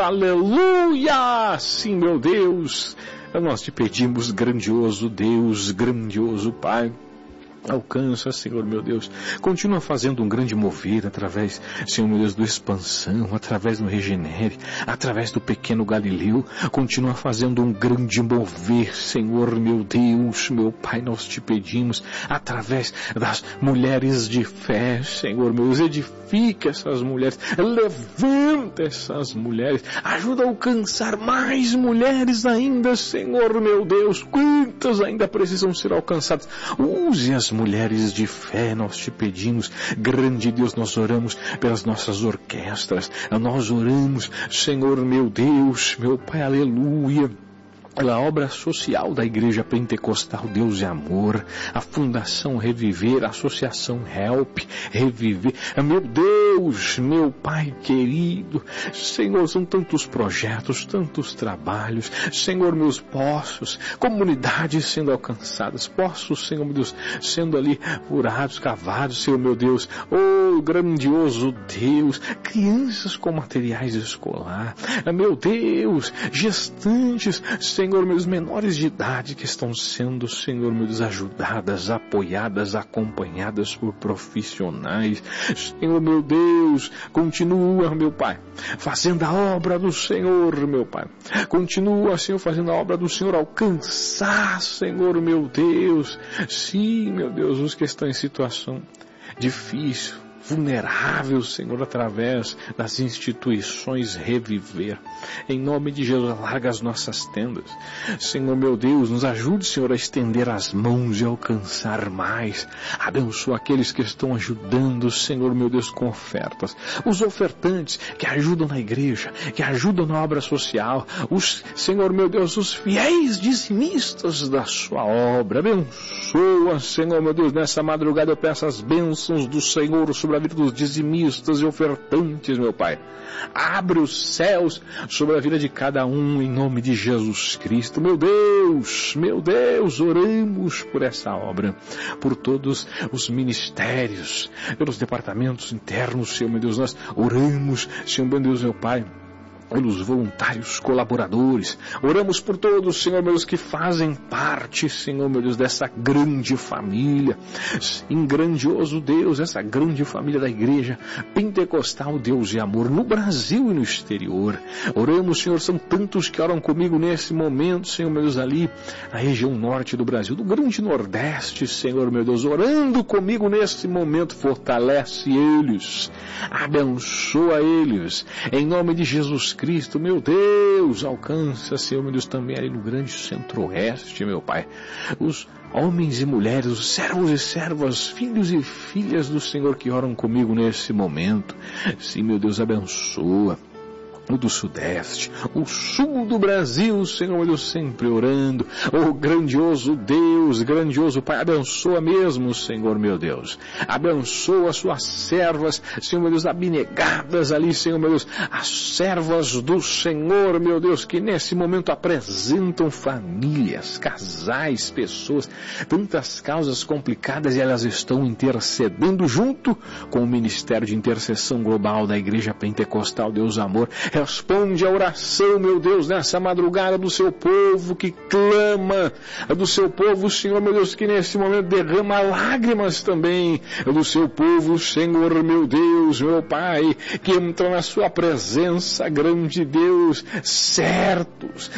aleluia! Sim, meu Deus, nós te pedimos, grandioso Deus, grandioso Pai. Alcança, Senhor meu Deus, continua fazendo um grande mover através, Senhor meu Deus, do Expansão, através do Regenere, através do Pequeno Galileu, continua fazendo um grande mover, Senhor meu Deus, meu Pai, nós te pedimos, através das mulheres de fé, Senhor meu Deus, edifica essas mulheres, levanta essas mulheres, ajuda a alcançar mais mulheres ainda, Senhor meu Deus, quantas ainda precisam ser alcançadas, use as mulheres de fé, nós te pedimos, grande Deus, nós oramos pelas nossas orquestras, nós oramos, Senhor meu Deus, meu Pai, aleluia, pela obra social da Igreja Pentecostal Deus e Amor, a Fundação Reviver, a Associação Help, Reviver, meu Deus, meu Pai querido, Senhor, são tantos projetos, tantos trabalhos, Senhor, meus poços, comunidades sendo alcançadas, poços, Senhor, meu Deus, sendo ali furados, cavados, Senhor, meu Deus, oh, grandioso Deus, crianças com materiais escolar, meu Deus, gestantes, Senhor, meus menores de idade que estão sendo, Senhor, meu Deus, ajudadas, apoiadas, acompanhadas por profissionais. Senhor, meu Deus, continua, meu Pai, fazendo a obra do Senhor, meu Pai. Continua, Senhor, fazendo a obra do Senhor, alcançar, Senhor, meu Deus. Sim, meu Deus, os que estão em situação difícil, vulnerável, Senhor, através das instituições Reviver. Em nome de Jesus, larga as nossas tendas. Senhor, meu Deus, nos ajude, Senhor, a estender as mãos e alcançar mais. Abençoa aqueles que estão ajudando, Senhor, meu Deus, com ofertas. Os ofertantes que ajudam na igreja, que ajudam na obra social. Os, Senhor, meu Deus, os fiéis dizimistas da sua obra. Abençoa, Senhor, meu Deus, nessa madrugada eu peço as bênçãos do Senhor sobre a vida dos dizimistas e ofertantes, meu Pai. Abre os céus sobre a vida de cada um em nome de Jesus Cristo. Meu Deus, oramos por essa obra, por todos os ministérios, pelos departamentos internos, Senhor, meu Deus, nós oramos, Senhor, meu Deus, meu Pai, pelos voluntários colaboradores, oramos por todos, Senhor meu Deus, que fazem parte, Senhor meu Deus, dessa grande família, em grandioso Deus, essa grande família da Igreja Pentecostal Deus e Amor, no Brasil e no exterior. Oramos, Senhor, são tantos que oram comigo nesse momento, Senhor meu Deus, ali, na região norte do Brasil, do grande Nordeste, Senhor meu Deus, orando comigo nesse momento, fortalece eles, abençoa eles, em nome de Jesus Cristo, meu Deus, alcança, Senhor, meu Deus, também ali no grande centro-oeste, meu Pai, os homens e mulheres, os servos e servas, filhos e filhas do Senhor que oram comigo nesse momento. Sim, meu Deus, abençoa. o do Sudeste, o Sul do Brasil, Senhor meu Deus, sempre orando. Oh, grandioso Deus, grandioso Pai, abençoa mesmo, Senhor meu Deus. Abençoa as suas servas, Senhor meu Deus, abnegadas ali, Senhor meu Deus, as servas do Senhor, meu Deus, que nesse momento apresentam famílias, casais, pessoas, tantas causas complicadas, e elas estão intercedendo junto com o Ministério de Intercessão Global da Igreja Pentecostal Deus Amor. Responde a oração, meu Deus, nessa madrugada do seu povo que clama, do seu povo, Senhor, meu Deus, que nesse momento derrama lágrimas também, do seu povo, Senhor, meu Deus, meu Pai, que entra na sua presença, grande Deus, certos,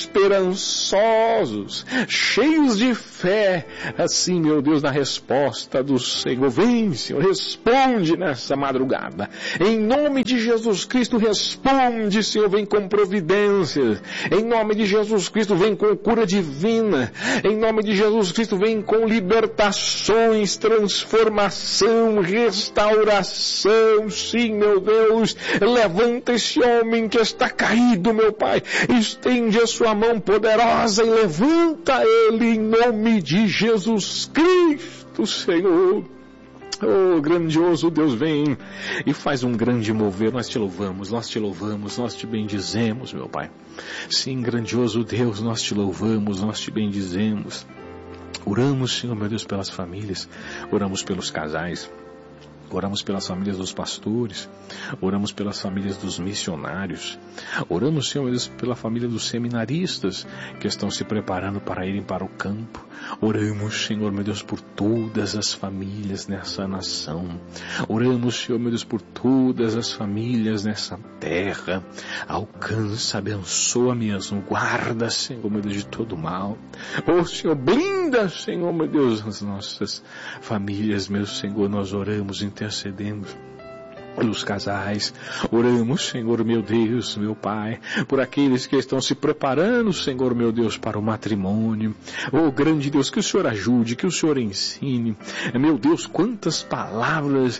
esperançosos, cheios de fé, assim, meu Deus, na resposta do Senhor. Vem, Senhor, responde nessa madrugada, em nome de Jesus Cristo, responde, Senhor, vem com providências, em nome de Jesus Cristo, vem com cura divina, em nome de Jesus Cristo, vem com libertações, transformação, restauração, sim, meu Deus, levanta esse homem que está caído, meu Pai, estende a sua mão poderosa e levanta ele em nome de Jesus Cristo, Senhor. Oh, grandioso Deus, vem e faz um grande mover. Nós te louvamos, nós te bendizemos, meu Pai. Sim, grandioso Deus, nós te louvamos, nós te bendizemos. Oramos, Senhor, meu Deus, pelas famílias, oramos pelos casais, oramos pelas famílias dos pastores, oramos pelas famílias dos missionários, oramos, Senhor, meu Deus, pela família dos seminaristas que estão se preparando para irem para o campo. Oramos, Senhor, meu Deus, por todas as famílias nessa nação. Oramos, Senhor, meu Deus, por todas as famílias nessa terra. Alcança, abençoa mesmo, guarda, Senhor, meu Deus, de todo mal. Oh, Senhor, blinda, Senhor, meu Deus, as nossas famílias, meu Senhor, nós oramos, intercedemos pelos casais, oramos, Senhor, meu Deus, meu Pai, por aqueles que estão se preparando, Senhor, meu Deus, para o matrimônio. Oh, grande Deus, que o Senhor ajude, que o Senhor ensine. Meu Deus, quantas palavras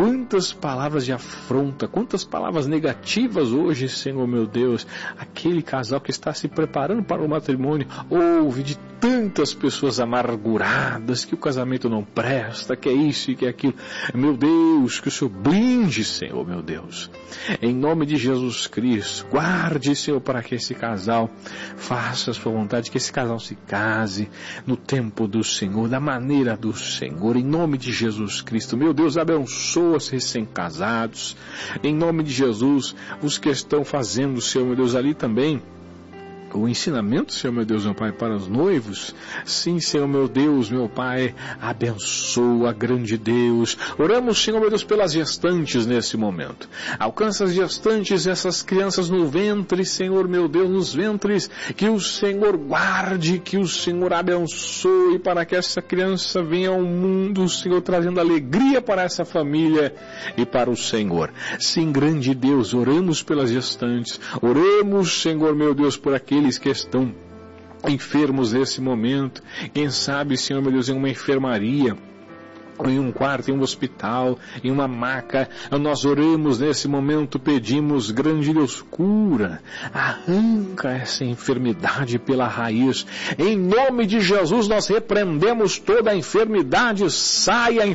de afronta, quantas palavras negativas hoje, Senhor, meu Deus, aquele casal que está se preparando para o matrimônio, ouve de tantas pessoas amarguradas, que o casamento não presta, que é isso e que é aquilo. Meu Deus, que o Senhor blinde, Senhor, meu Deus, em nome de Jesus Cristo, guarde, Senhor, para que esse casal faça a sua vontade, que esse casal se case no tempo do Senhor, da maneira do Senhor, em nome de Jesus Cristo. Meu Deus, abençoa os recém-casados, em nome de Jesus, os que estão fazendo, Senhor, meu Deus, ali também o ensinamento, Senhor meu Deus, meu Pai, para os noivos. Sim, Senhor meu Deus, meu Pai, abençoa, grande Deus. Oramos, Senhor meu Deus, pelas gestantes nesse momento. Alcança as gestantes, essas crianças no ventre, Senhor meu Deus, nos ventres, que o Senhor guarde, que o Senhor abençoe, para que essa criança venha ao mundo, Senhor, trazendo alegria para essa família e para o Senhor. Sim, grande Deus, oramos pelas gestantes, oramos, Senhor meu Deus, por aqueles que estão enfermos nesse momento, quem sabe, Senhor meu Deus, em uma enfermaria, em um quarto, em um hospital, em uma maca. Nós oramos nesse momento, pedimos, grande Deus, cura, arranca essa enfermidade pela raiz, em nome de Jesus. Nós repreendemos toda a enfermidade, saia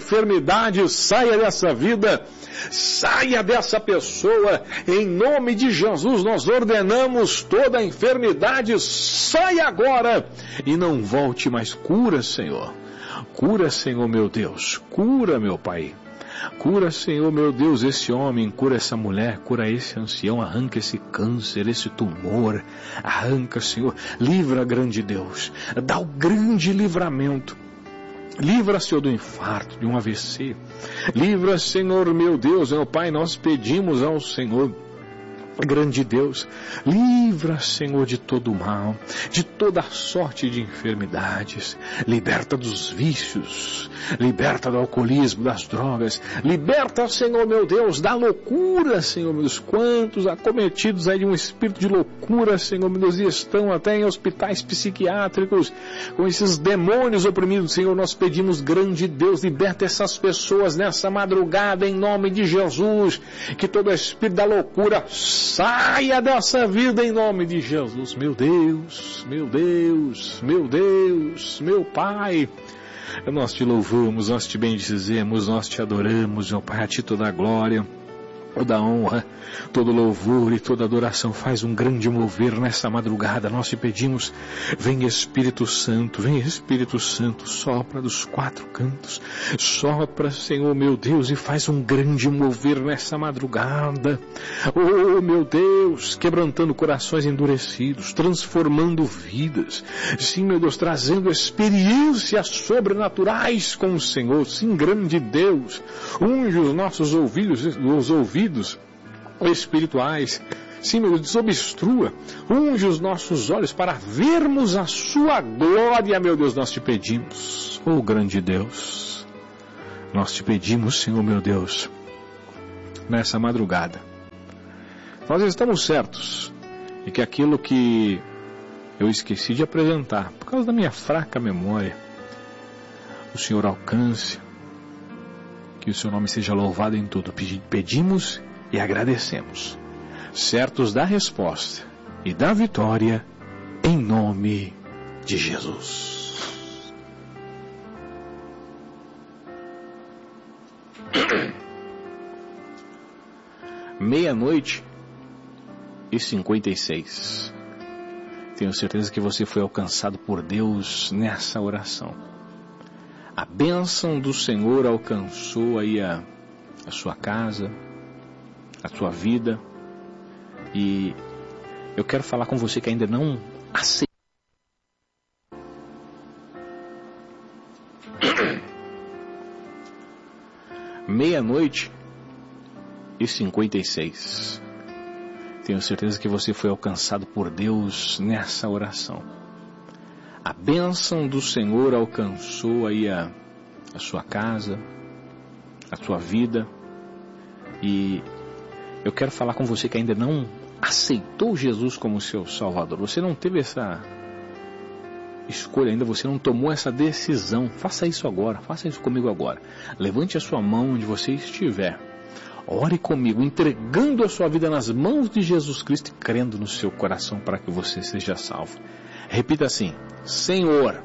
dessa vida, saia dessa pessoa, em nome de Jesus. Nós ordenamos toda a enfermidade, saia agora e não volte mais. Cura, Senhor. Cura, Senhor meu Deus, cura, meu Pai. Cura, Senhor meu Deus, esse homem, cura essa mulher, cura esse ancião, arranca esse câncer, esse tumor, arranca, Senhor, livra, grande Deus, dá o grande livramento. Livra, Senhor, do infarto, de um AVC. Livra, Senhor meu Deus, meu Pai, nós pedimos ao Senhor, grande Deus, livra, Senhor, de todo o mal, de toda sorte de enfermidades, liberta dos vícios, liberta do alcoolismo, das drogas, liberta, Senhor meu Deus, da loucura, Senhor meu Deus. Quantos acometidos aí de um espírito de loucura, Senhor meu Deus, e estão até em hospitais psiquiátricos, com esses demônios oprimidos, Senhor, nós pedimos, grande Deus, liberta essas pessoas nessa madrugada, em nome de Jesus, que todo espírito da loucura saia dessa vida em nome de Jesus. Meu Deus, meu Deus, meu Deus, meu Pai, nós te louvamos, nós te bendizemos, nós te adoramos, meu Pai, a ti toda a glória, toda honra, todo louvor e toda adoração. Faz um grande mover nessa madrugada. Nós te pedimos, vem Espírito Santo, sopra dos quatro cantos, sopra, Senhor meu Deus, e faz um grande mover nessa madrugada. Oh meu Deus, quebrantando corações endurecidos, transformando vidas, sim meu Deus, trazendo experiências sobrenaturais com o Senhor. Sim, grande Deus, unge os nossos ouvidos espirituais, sim, meu Deus, desobstrua, unge os nossos olhos para vermos a sua glória, meu Deus, nós te pedimos, oh grande Deus, nós te pedimos, Senhor meu Deus, nessa madrugada, nós estamos certos de que aquilo que eu esqueci de apresentar, por causa da minha fraca memória, o Senhor alcance, que o seu nome seja louvado em tudo. Pedimos e agradecemos, certos da resposta e da vitória, em nome de Jesus. Meia-noite e 56. Tenho certeza que você foi alcançado por Deus nessa oração. A bênção do Senhor alcançou aí a sua casa, a sua vida, e eu quero falar com você que ainda não aceitou. Meia-noite e 56. Tenho certeza que você foi alcançado por Deus nessa oração. A bênção do Senhor alcançou aí a sua casa, a sua vida, e eu quero falar com você que ainda não aceitou Jesus como seu Salvador. Você não teve essa escolha ainda, você não tomou essa decisão. Faça isso agora, faça isso comigo agora. Levante a sua mão onde você estiver. Ore comigo, entregando a sua vida nas mãos de Jesus Cristo e crendo no seu coração para que você seja salvo. Repita assim: Senhor,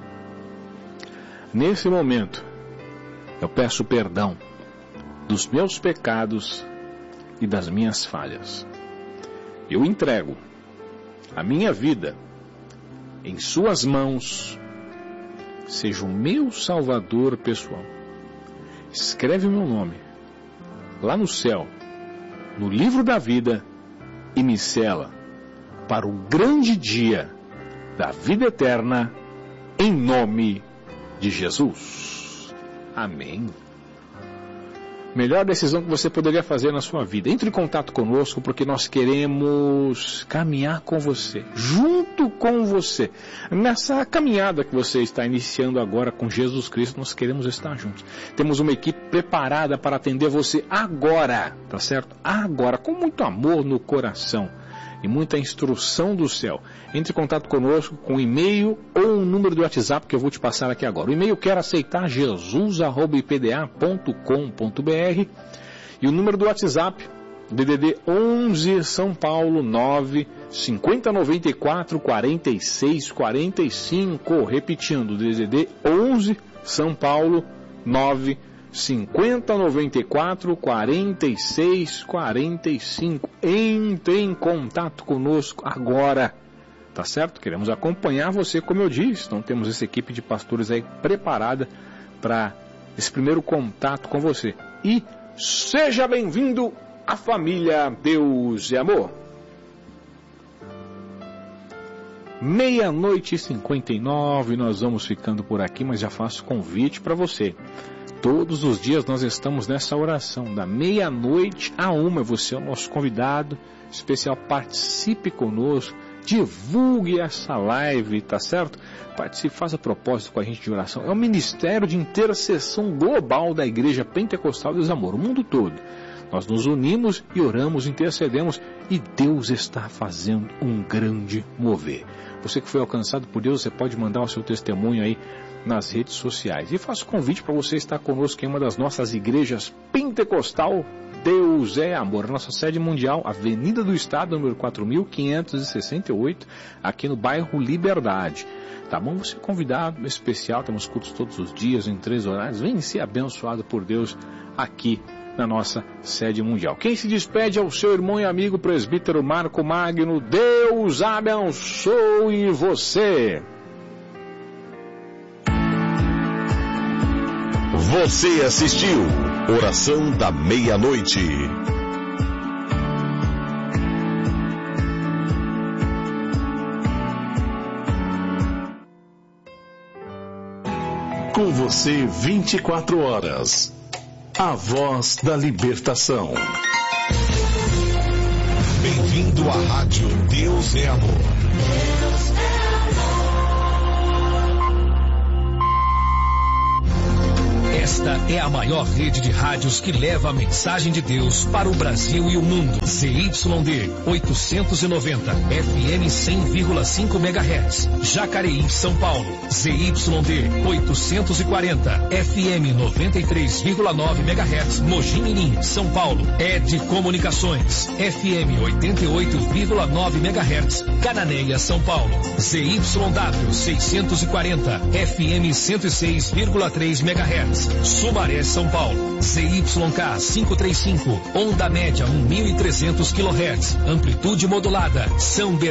nesse momento eu peço perdão dos meus pecados e das minhas falhas. Eu entrego a minha vida em suas mãos. Seja o meu Salvador pessoal. Escreve o meu nome lá no céu, no livro da vida, e me sela para o grande dia da vida eterna, em nome de Jesus. Amém. Melhor decisão que você poderia fazer na sua vida. Entre em contato conosco, porque nós queremos caminhar com você, junto com você. Nessa caminhada que você está iniciando agora com Jesus Cristo, nós queremos estar juntos. Temos uma equipe preparada para atender você agora, tá certo? Agora, com muito amor no coração e muita instrução do céu. Entre em contato conosco com um e-mail ou um número de WhatsApp que eu vou te passar aqui agora. O e-mail quer aceitar jesus@ipda.com.br e o número do WhatsApp DDD 11 São Paulo 9 5094 46 45. Repetindo, DDD 11 São Paulo 9 5094 46 45. Entre em contato conosco agora, tá certo? Queremos acompanhar você, como eu disse. Então temos essa equipe de pastores aí preparada para esse primeiro contato com você. E seja bem-vindo à família Deus e Amor. 00:59, nós vamos ficando por aqui, mas já faço convite para você. Todos os dias nós estamos nessa oração, da 00:00 à 1:00. Você é o nosso convidado especial, participe conosco, divulgue essa live, tá certo? Participe, faça propósito com a gente de oração. É um ministério de intercessão global da Igreja Pentecostal Deus e Amor, o mundo todo. Nós nos unimos e oramos, intercedemos, e Deus está fazendo um grande mover. Você que foi alcançado por Deus, você pode mandar o seu testemunho aí nas redes sociais. E faço convite para você estar conosco em uma das nossas igrejas pentecostal Deus é Amor. Nossa sede mundial, Avenida do Estado, número 4568, aqui no bairro Liberdade. Tá bom? Você é convidado especial, temos cultos todos os dias, em 3 horários. Vem ser abençoado por Deus aqui na nossa sede mundial. Quem se despede é o seu irmão e amigo presbítero Marco Magno. Deus abençoe você. Você assistiu Oração da Meia-Noite. Com você 24 horas. A voz da libertação. Bem-vindo à rádio Deus é Amor. Esta é a maior rede de rádios que leva a mensagem de Deus para o Brasil e o mundo. ZYD 890, FM 100,5 MHz. Jacareí, São Paulo. ZYD 840, FM 93,9 MHz. Mogi Mirim, São Paulo. ED Comunicações, FM 88,9 MHz. Cananéia, São Paulo. ZYW 640, FM 106,3 MHz. Sumaré, São Paulo. ZYK 535, onda média 1.300 kHz, amplitude modulada, São Bernardo.